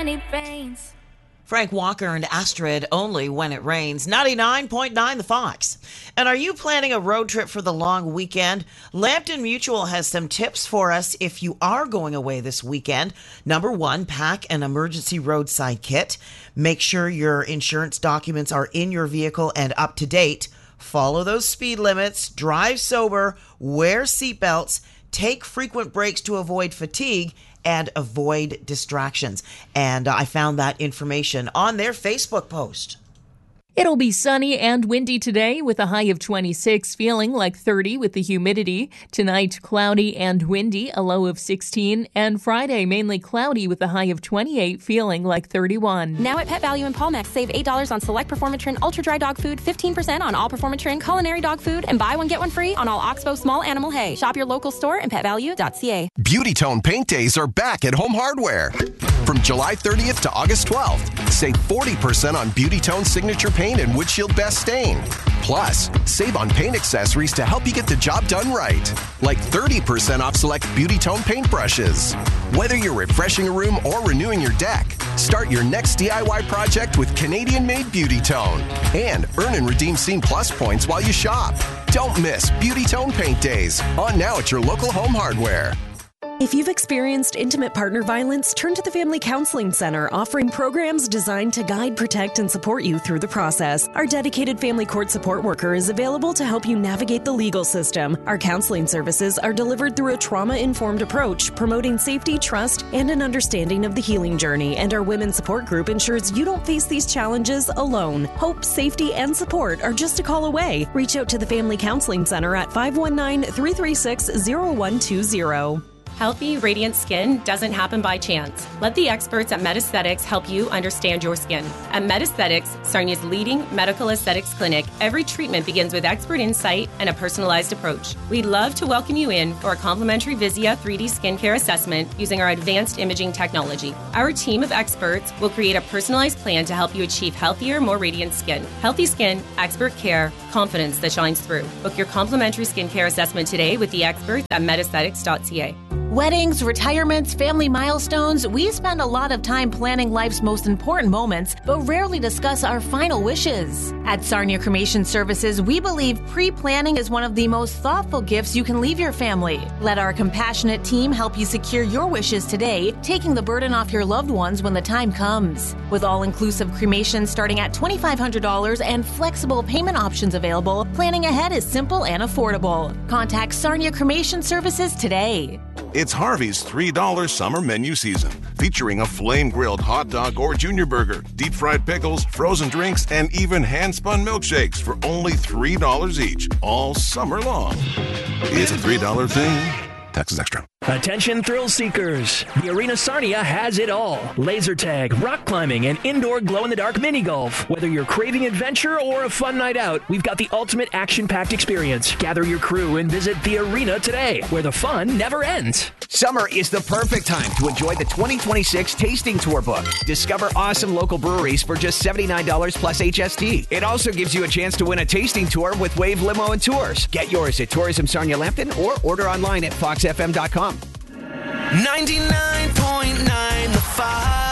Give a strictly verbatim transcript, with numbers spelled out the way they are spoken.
many rains. Frank Walker and Astrid, Only When It Rains. ninety-nine point nine The Fox. And are you planning a road trip for the long weekend? Lambton Mutual has some tips for us if you are going away this weekend. Number one, pack an emergency roadside kit. Make sure your insurance documents are in your vehicle and up to date. Follow those speed limits. Drive sober. Wear seatbelts. Take frequent breaks to avoid fatigue and avoid distractions. And I found that information on their Facebook post. It'll be sunny and windy today with a high of twenty-six, feeling like thirty with the humidity. Tonight, cloudy and windy, a low of sixteen. And Friday, mainly cloudy with a high of twenty-eight, feeling like thirty-one. Now at Pet Value and Palmex, save eight dollars on select Performatrin Ultra Dry Dog Food, fifteen percent on all Performatrin Culinary Dog Food, and buy one, get one free on all Oxbow Small Animal Hay. Shop your local store and pet value dot c a. Beauty Tone Paint Days are back at Home Hardware. From July thirtieth to August twelfth, save forty percent on Beauty Tone Signature Paint and Windshield Best Stain. Plus, save on paint accessories to help you get the job done right. Like thirty percent off select Beauty Tone paint brushes. Whether you're refreshing a room or renewing your deck, start your next D I Y project with Canadian-made Beauty Tone. And earn and redeem Scene Plus points while you shop. Don't miss Beauty Tone Paint Days. On now at your local Home Hardware. If you've experienced intimate partner violence, turn to the Family Counseling Center, offering programs designed to guide, protect, and support you through the process. Our dedicated family court support worker is available to help you navigate the legal system. Our counseling services are delivered through a trauma-informed approach, promoting safety, trust, and an understanding of the healing journey. And our women's support group ensures you don't face these challenges alone. Hope, safety, and support are just a call away. Reach out to the Family Counseling Center at five one nine, three three six, zero one two zero. Healthy, radiant skin doesn't happen by chance. Let the experts at Metasthetics help you understand your skin. At Metasthetics, Sarnia's leading medical aesthetics clinic, every treatment begins with expert insight and a personalized approach. We'd love to welcome you in for a complimentary Visia three D skincare assessment using our advanced imaging technology. Our team of experts will create a personalized plan to help you achieve healthier, more radiant skin. Healthy skin, expert care, confidence that shines through. Book your complimentary skincare assessment today with the experts at metasthetics dot c a. Weddings, retirements, family milestones, we spend a lot of time planning life's most important moments, but rarely discuss our final wishes. At Sarnia Cremation Services, we believe pre-planning is one of the most thoughtful gifts you can leave your family. Let our compassionate team help you secure your wishes today, taking the burden off your loved ones when the time comes. With all-inclusive cremation starting at twenty-five hundred dollars and flexible payment options available, planning ahead is simple and affordable. Contact Sarnia Cremation Services today. It's Harvey's three dollar summer menu season, featuring a flame-grilled hot dog or junior burger, deep-fried pickles, frozen drinks, and even hand-spun milkshakes for only three dollars each, all summer long. It's a three dollar thing. Taxes extra. Attention thrill seekers. The Arena Sarnia has it all. Laser tag, rock climbing, and indoor glow-in-the-dark mini golf. Whether you're craving adventure or a fun night out, we've got the ultimate action-packed experience. Gather your crew and visit the Arena today, where the fun never ends. Summer is the perfect time to enjoy the twenty twenty-six Tasting Tour book. Discover awesome local breweries for just seventy-nine dollars plus H S T. It also gives you a chance to win a tasting tour with Wave Limo and Tours. Get yours at Tourism Sarnia Lambton or order online at fox f m dot com. ninety-nine point nine The Fox.